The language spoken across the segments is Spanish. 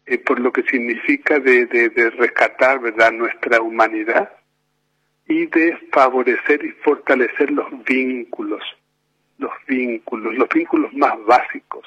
por lo que significa de rescatar, ¿verdad?, nuestra humanidad y de favorecer y fortalecer los vínculos más básicos,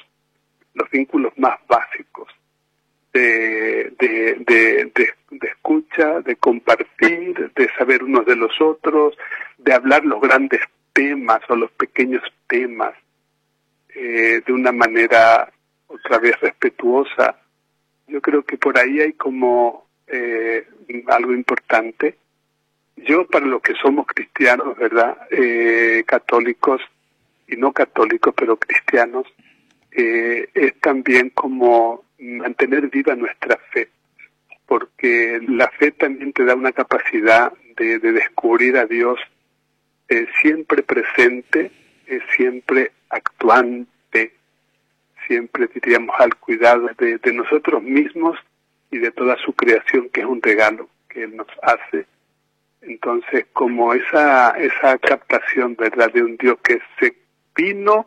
de escucha, de compartir, de saber unos de los otros, de hablar los grandes temas o los pequeños temas de una manera otra vez respetuosa. Yo creo que por ahí hay como algo importante. Yo, para los que somos cristianos, ¿verdad?, católicos y no católicos, pero cristianos, es también como mantener viva nuestra fe, porque la fe también te da una capacidad de descubrir a Dios siempre presente, siempre actuante, siempre, diríamos, al cuidado de nosotros mismos y de toda su creación, que es un regalo que Él nos hace. Entonces, como esa captación, ¿verdad?, de un Dios que se vino,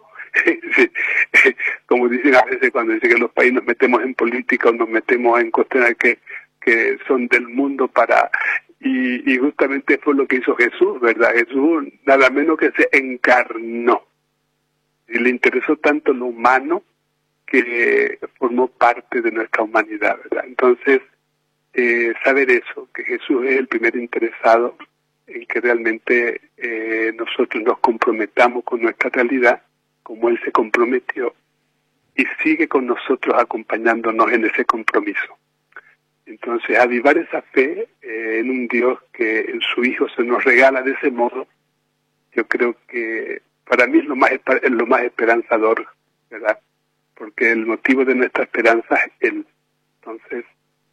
como dicen a veces cuando dicen que los países nos metemos en política o nos metemos en cuestiones que son del mundo y justamente fue lo que hizo Jesús, ¿verdad? Jesús nada menos que se encarnó y le interesó tanto lo humano que formó parte de nuestra humanidad, ¿verdad? Entonces, saber eso, que Jesús es el primer interesado en que realmente nosotros nos comprometamos con nuestra realidad, como Él se comprometió, y sigue con nosotros acompañándonos en ese compromiso. Entonces, avivar esa fe en un Dios que en su Hijo se nos regala de ese modo, yo creo que para mí es lo más esperanzador, ¿verdad? Porque el motivo de nuestra esperanza es Él. Entonces,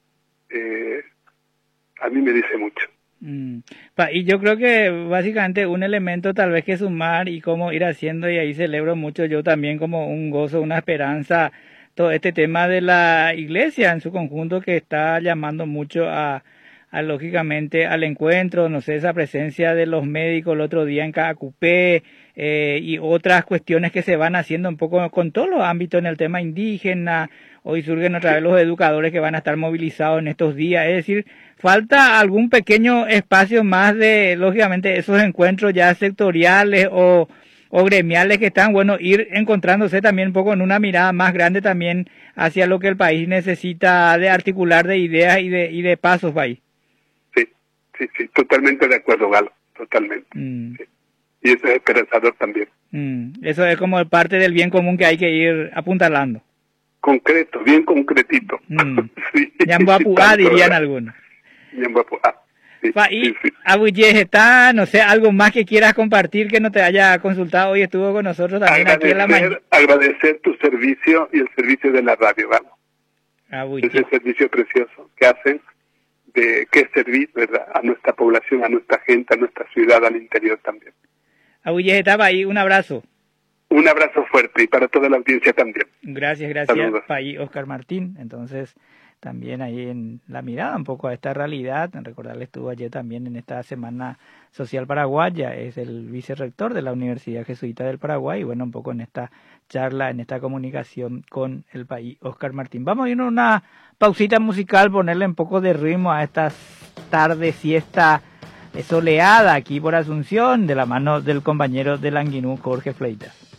a mí me dice mucho. Y yo creo que básicamente un elemento tal vez que sumar y cómo ir haciendo, y ahí celebro mucho yo también como un gozo, una esperanza, todo este tema de la iglesia en su conjunto, que está llamando mucho a lógicamente al encuentro, no sé, esa presencia de los médicos el otro día en Caacupé, y otras cuestiones que se van haciendo un poco con todos los ámbitos en el tema indígena. Hoy surgen otra vez los educadores que van a estar movilizados en estos días, es decir, falta algún pequeño espacio más de, lógicamente, esos encuentros ya sectoriales o gremiales que están, bueno, ir encontrándose también un poco en una mirada más grande también hacia lo que el país necesita de articular de ideas y de pasos, país. Sí, totalmente de acuerdo, Galo, totalmente. Sí. Y eso es esperanzador también. Eso es como parte del bien común que hay que ir apuntalando. Concreto, bien concretito. Sí. Ñambuapuá, dirían algunos. Ñambuapuá. Sí, y Abuyej, está, no sé, algo más que quieras compartir que no te haya consultado hoy, estuvo con nosotros también aquí en la mañana. Agradecer tu servicio y el servicio de la radio, Galo. Ese servicio precioso que hacen, de que servir, ¿verdad?, a nuestra población, a nuestra gente, a nuestra ciudad, al interior también. Abuyej, estaba ahí, un abrazo. Un abrazo fuerte y para toda la audiencia también. Gracias. Saludos. País Oscar Martín. Entonces, también ahí en la mirada un poco a esta realidad. Recordarle, estuvo ayer también en esta Semana Social Paraguaya, es el vicerrector de la Universidad Jesuita del Paraguay, y bueno, un poco en esta charla, en esta comunicación con el País Oscar Martín. Vamos a ir a una pausita musical, ponerle un poco de ritmo a esta tarde siesta soleada aquí por Asunción, de la mano del compañero de Languinú, Jorge Fleitas.